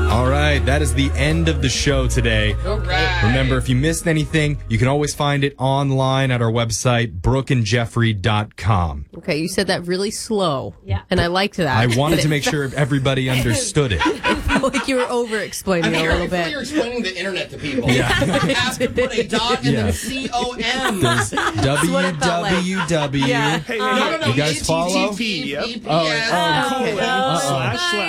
All right, that is the end of the show today. All right. Remember, if you missed anything, you can always find it online at our website, brookeandjeffrey.com. Okay, you said that really slow. Yeah. And I liked that. I wanted to make sure everybody understood it. It felt like you were over-explaining it a little bit. You're explaining the internet to people. Yeah. You have to put a dot and then C-O-M. There's www. Yeah. Hey, No, You guys follow? HTTP. Oh, colon /